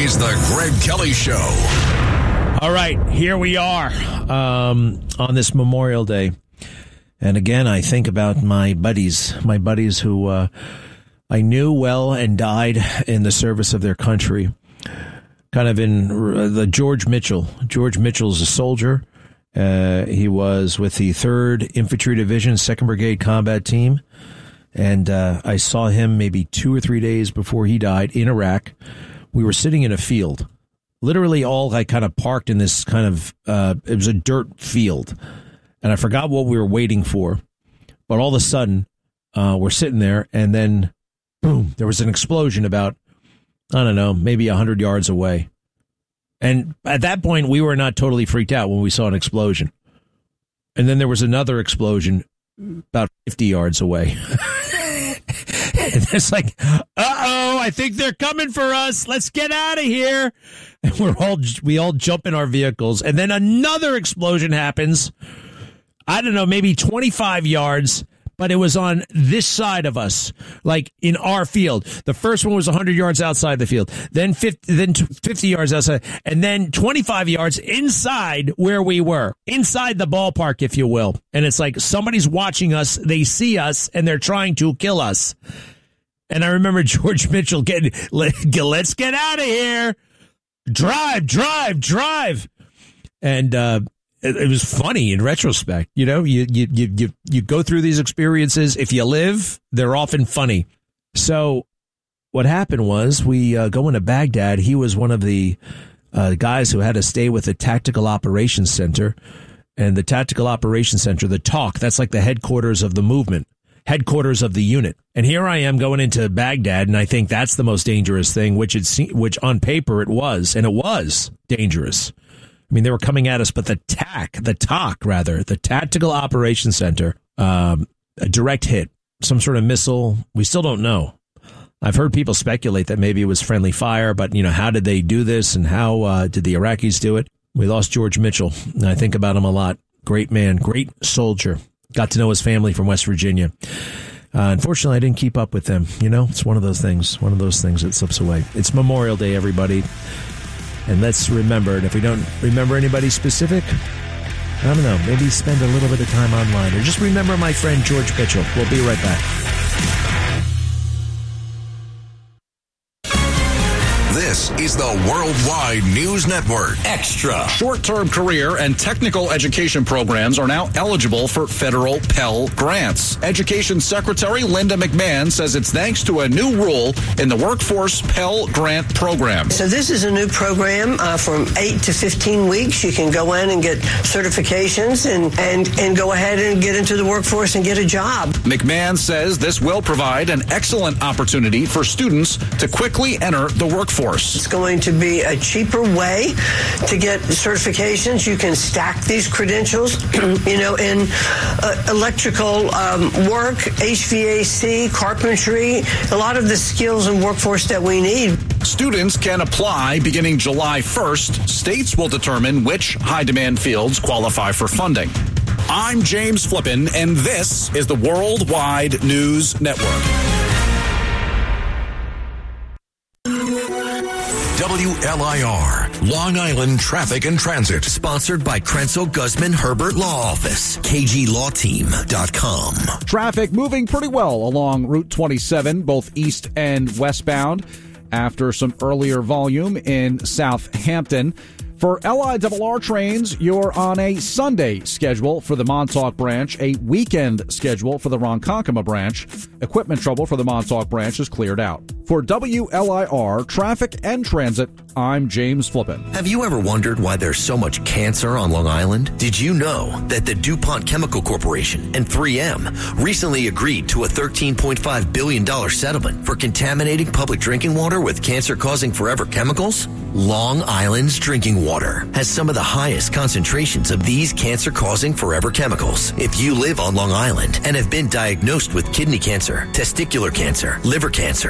is the Greg Kelly Show. All right, here we are on this Memorial Day. And again, I think about my buddies who I knew well and died in the service of their country. Kind of in the George Mitchell. George Mitchell's a soldier. He was with the 3rd Infantry Division, 2nd Brigade Combat Team. And I saw him maybe 2 or 3 days before he died in Iraq. We were sitting in a field. Literally all I kind of parked in this kind of, it was a dirt field. And I forgot what we were waiting for. But all of a sudden, we're sitting there, and then, boom, there was an explosion about, I don't know, maybe 100 yards away. And at that point, we were not totally freaked out when we saw an explosion. And then there was another explosion about 50 yards away. And it's like, uh-oh, I think they're coming for us. Let's get out of here. And we all jump in our vehicles. And then another explosion happens. I don't know, maybe 25 yards. But it was on this side of us, like in our field. The first one was 100 yards outside the field, then 50 yards outside, and then 25 yards inside where we were, inside the ballpark, if you will. And it's like somebody's watching us, they see us, and they're trying to kill us. And I remember George Mitchell let's get out of here. Drive. And, it was funny in retrospect. You know, you go through these experiences. If you live, they're often funny. So what happened was we go into Baghdad. He was one of the guys who had to stay with the Tactical Operations Center. And the Tactical Operations Center, the TOC, that's like the headquarters of the movement, headquarters of the unit. And here I am going into Baghdad, and I think that's the most dangerous thing, which on paper it was. And it was dangerous. I mean, they were coming at us, but the TOC, the Tactical Operations Center, a direct hit, some sort of missile. We still don't know. I've heard people speculate that maybe it was friendly fire, but, you know, how did they do this and how did the Iraqis do it? We lost George Mitchell, and I think about him a lot. Great man, great soldier. Got to know his family from West Virginia. Unfortunately, I didn't keep up with them. You know, it's one of those things that slips away. It's Memorial Day, everybody. And let's remember, and if we don't remember anybody specific, I don't know, maybe spend a little bit of time online. Or just remember my friend George Mitchell. We'll be right back. This is the Worldwide News Network. Extra. Short-term career and technical education programs are now eligible for federal Pell Grants. Education Secretary Linda McMahon says it's thanks to a new rule in the Workforce Pell Grant Program. So this is a new program from 8 to 15 weeks. You can go in and get certifications and go ahead and get into the workforce and get a job. McMahon says this will provide an excellent opportunity for students to quickly enter the workforce. It's going to be a cheaper way to get certifications. You can stack these credentials, you know, in electrical work, HVAC, carpentry, a lot of the skills and workforce that we need. Students can apply beginning July 1st. States will determine which high-demand fields qualify for funding. I'm James Flippin, and this is the Worldwide News Network. WLIR, Long Island Traffic and Transit. Sponsored by Krenzel Guzman Herbert Law Office, KGLawTeam.com. Traffic moving pretty well along Route 27, both east and westbound, after some earlier volume in Southampton. For LIRR trains, you're on a Sunday schedule for the Montauk branch, a weekend schedule for the Ronkonkoma branch. Equipment trouble for the Montauk branch is cleared out. For WLIR Traffic and Transit, I'm James Flippin. Have you ever wondered why there's so much cancer on Long Island? Did you know that the DuPont Chemical Corporation and 3M recently agreed to a $13.5 billion settlement for contaminating public drinking water with cancer-causing forever chemicals? Long Island's drinking water has some of the highest concentrations of these cancer-causing forever chemicals. If you live on Long Island and have been diagnosed with kidney cancer, testicular cancer, liver cancer, thyroid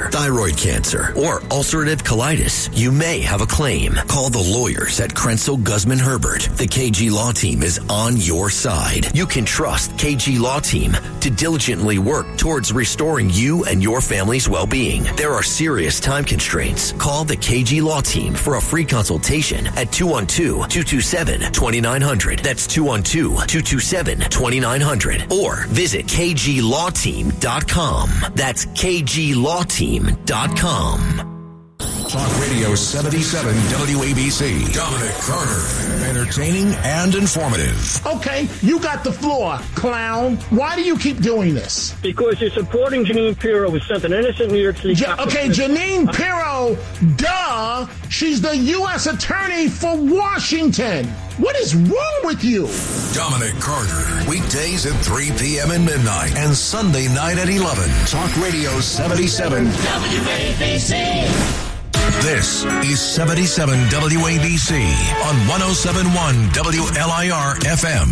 thyroid cancer, or ulcerative colitis, you may have a claim. Call the lawyers at Krenzel Guzman Herbert. The KG Law Team is on your side. You can trust KG Law Team to diligently work towards restoring you and your family's well-being. There are serious time constraints. Call the KG Law Team for a free consultation at 212-227-2900. That's 212-227-2900. Or visit kglawteam.com. That's kglawteam.com. Talk Radio 77 WABC. Dominic Carter. Entertaining and informative. Okay, you got the floor, clown. Why do you keep doing this? Because you're supporting Jeanine Pirro, who sent an innocent New York City cop. Okay, Jeanine Pirro, duh. She's the U.S. Attorney for Washington. What is wrong with you? Dominic Carter. Weekdays at 3 p.m. and midnight. And Sunday night at 11. Talk Radio 77 WABC. This is 77 WABC on 107.1 WLIR FM.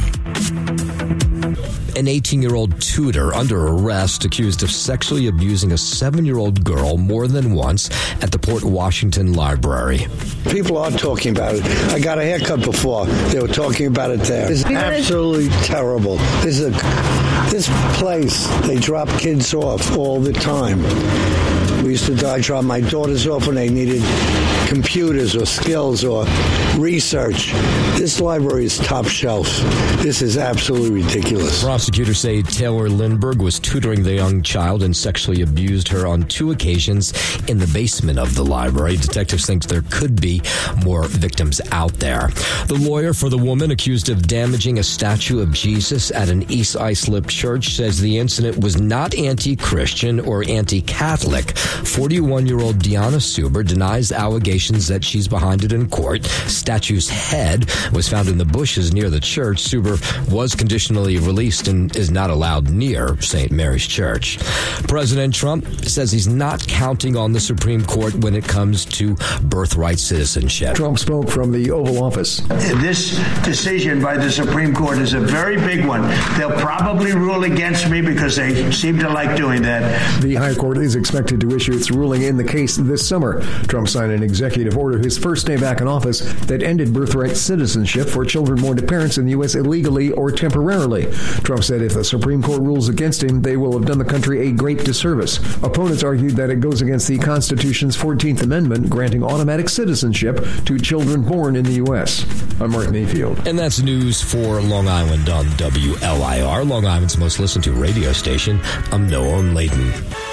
An 18-year-old tutor under arrest accused of sexually abusing a 7-year-old girl more than once at the Port Washington Library. People are talking about it. I got a haircut before. They were talking about it there. It's absolutely terrible. This place, they drop kids off all the time. We used to drop my daughters off when they needed computers or skills or research. This library is top shelf. This is absolutely ridiculous. Prosecutors say Taylor Lindbergh was tutoring the young child and sexually abused her on 2 occasions in the basement of the library. Detectives think there could be more victims out there. The lawyer for the woman accused of damaging a statue of Jesus at an East Islip church says the incident was not anti-Christian or anti-Catholic. 41-year-old Deanna Suber denies allegations that she's behind it in court. Statue's head was found in the bushes near the church. Suber was conditionally released and is not allowed near St. Mary's Church. President Trump says he's not counting on the Supreme Court when it comes to birthright citizenship. Trump spoke from the Oval Office. This decision by the Supreme Court is a very big one. They'll probably rule against me because they seem to like doing that. The High Court is expected to issue its ruling in the case this summer. Trump signed an executive order his first day back in office that ended birthright citizenship for children born to parents in the U.S. illegally or temporarily. Trump said if the Supreme Court rules against him, they will have done the country a great disservice. Opponents argued that it goes against the Constitution's 14th Amendment, granting automatic citizenship to children born in the U.S. I'm Mark Mayfield. And that's news for Long Island on WLIR, Long Island's most listened to radio station. I'm Noam Layden.